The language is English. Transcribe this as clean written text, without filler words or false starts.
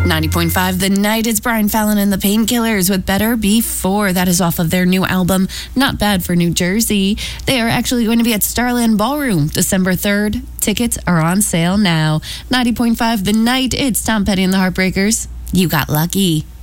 90.5 The Night. It's Brian Fallon and the Painkillers with Better Before. That is off of their new album, Not Bad for New Jersey. They are actually going to be at Starland Ballroom December 3rd. Tickets are on sale now. 90.5 The Night. It's Tom Petty and the Heartbreakers. You got lucky.